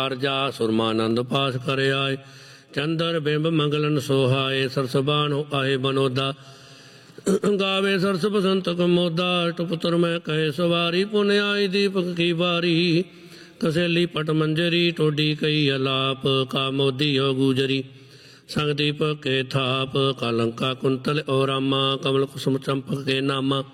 ਜਾ ਸੁਰਮਾਨੰਦ ਪਾਸ ਕਰ ਆਏ। ਚੰਦਰ ਬਿੰਬ ਮੰਗਲਨ ਸੋਹਾਏ। सरसबान हो आहे बनोदा। गावे सरस बसंत कमोदा। अष्टपुत्र मैं कहे सवारी। पुण्य आई दीपक की बारी। कसेली पट मंजरी। टोडी कई अलाप। का मोदी हो गुजरी। संग दीपक के थाप। का लंका कुंतल और रामा। कमल कुसुम चंपक के नामा।